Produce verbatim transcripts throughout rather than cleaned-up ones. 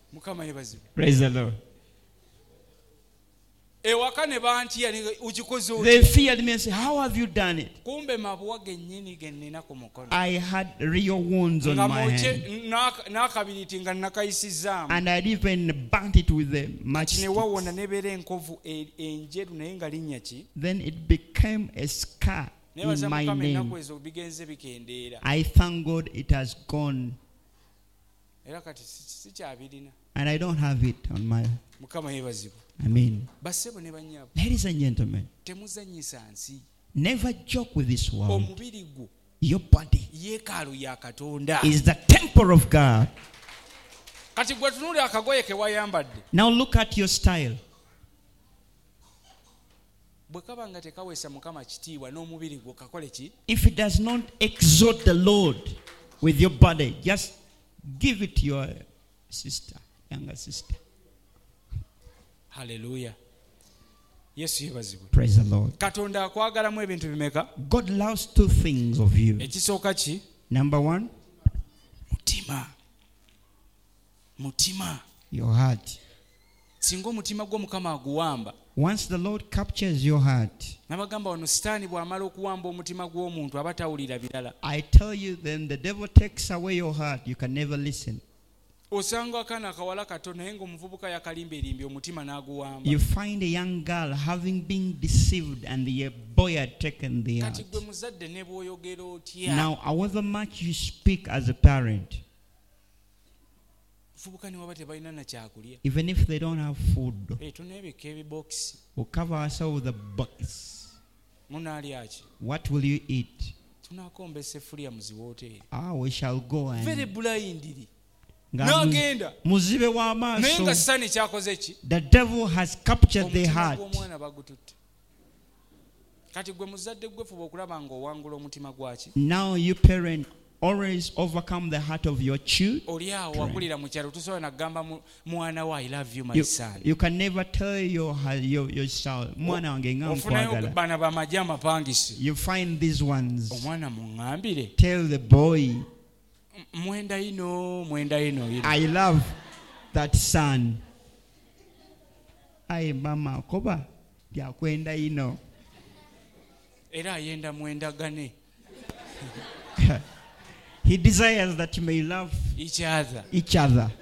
Mukama yebazibwe. Praise the Lord. Ewaka ne bantya ukikoze otya. They feared me and said, how have you done it? Kumbe mabwa gennyini gennina ku mukono. I had real wounds on my hand. N'akabiriti nga nakayisizaamu. And I'd even burnt it with the Ne matchsticks. wawona nebeera enkovu enjeru naye nga linnya ki? Then it became a scar in Nebaza my Mukama ennaku name. ezo bigenze bikendeera. I thank God it has gone. Era kati sikyabirina. And I don't have it on my... Mukama yebazibwe. I mean, Bassebo ne bannyabo. ladies and gentlemen, Temuzannyisa nsi. never joke with this world. Omubiri gwo Your body yeekaalu ya Katonda. is the temple of God. Kati gwe tunuulira akagoye ke wayambadde. Now look at your style. Bwe kaba nga tekaweesa Mukama kitiibwa n'omubiri gwo kakole ki? If it does not exalt the Lord with your body, just give it to your sister, younger sister. Hallelujah. Yesu yebazibwe. Praise the Lord. Katonda akwagalamu ebintu bimeka? God loves two things of you. Ekisooka ki? Number one, Mutima. Mutima. your heart. Singa omutima gwo Mukama aguwamba. Once the Lord captures your heart, Nabagamba wano sitaani bw'amala okuwamba omutima gw'omuntu aba tawulira birala. I tell you, then the devil takes away your heart. You can never listen. Osanga akaana akawala kato naye ng'omuvubuka yakalimbeerimbye omutima n'aguwamba. You find a young girl having been deceived and the boy had taken the heart. Kati gwe muzadde ne bw'oyogera otya? Now, however much you speak as a parent, Fubuka ne waba tebalina na kyakulya. even if they don't have food, Eh, tuneebika ebibokisi. we'll cover ourselves with a box. Munaalya ki? What will you eat? Tunaakomba essefuliya mu zi wooteri. Ah, we shall go Very and... blindly. Nga N'agenda. muzibe Naye nga w'amaaso. sitaani kyakoze ki? The devil has captured the Omutima heart. gw'omwana bagututte. Kati gwe muzadde gwe fuba okulaba ng'owangula omutima gwaki? Now you parent always overcome the heart of your child. Oli awo wakulira mu kyalo tosobola na kugamba mu- mwana wo I love you my You, son. you can never tell your, your, your child, mwana wange nga Ofunayo nkwagala. bana bamagye amapangisi. You find these ones. Omwana muŋŋambire. Tell the boy, M- Mwenda ino, mwenda ino. ino. I love that son. Aye mama koba byakwenda ino. Era ayenda mwendagane. He desires that you may love Each other. each other.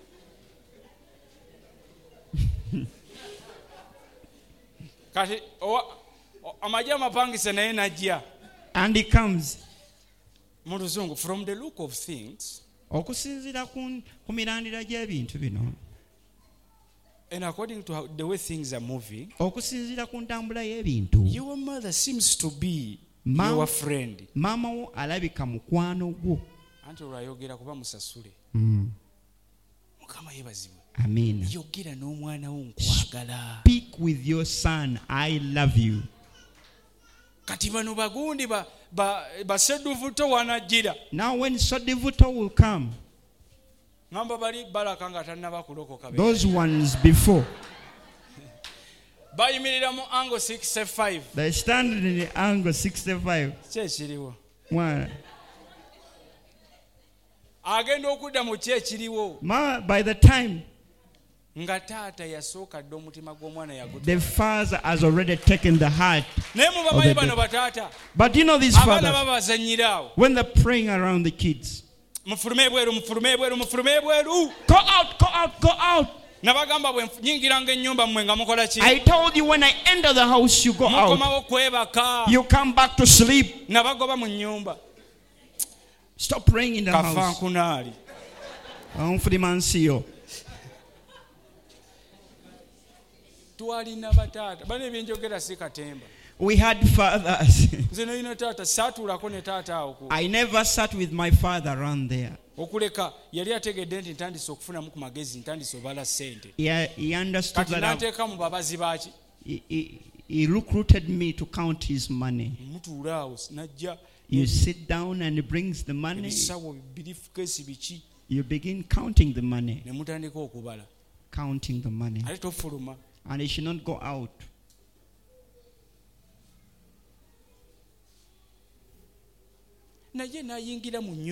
Kati owa- o- amagye amapangisa naye najja. And he comes. Mu luzungu, from the look of things Okusinziira ku ku mirandira gy'ebintu bino, and according to how, the way things are moving, okusinziira ku ntambula y'ebintu, your mother seems to be Ma- your friend. maama wo alabika mukwano gwo. Anti olwayogera kuba musasule. Mm. Mukama yebazibwe. Amen. Yogera n'omwana wo nkwagala. Speak with your son, I love you. Kati bano bagundi ba ba basedduvuto wanajjira. Now when Sodivuto will come, Ngamba bali balaka nga tannaba kulokoka be. those ones before, Bayimirira mu angle sixty-five. they stand in the angle sixty-five. Kye kiriwo. Mwana. Agenda okudda mu kye kiriwo. Ma, by the time Nga taata yasooka dda omutima gw'omwana yagutwala. the father has already taken the heart. Naye mu of bamanyi the bano dead. bataata. But you know these Abaana fathers, babazannyira awo. when they're praying around the kids, Mufulume ebweru, mufulume ebweru, mufulume ebweru. go out, go out, go out. Nabagamba bwe nyingiranga ennyumba mmwe nga mukola ki? I told you when I enter the house, you go out. Mukomawo kwebaka. You come back to sleep. Nabagoba mu nnyumba. Stop praying in the Kafa house. nkunaali. Onfulimansiyo. Twalina bataata. Bano ebyenjogera si katemba. We had fathers. Nze nalina taata saatuulako ne taata awo ku. I never sat with my father around there. Okuleka yali ategedde nti ntandise okufunamu ku magezi ntandise obala ssente. He, he understood Kati that I, n'anteeka mu babazi baaki. he, he, he recruited me to count his money. Mutuula awo najja You sit down and he brings the money. ebisawo birifukeesi biki You begin counting the money. ne mutandika okubala. Counting the money. Ate tofuluma. And he should not go out. Naye n'ayingira mu nnyumba.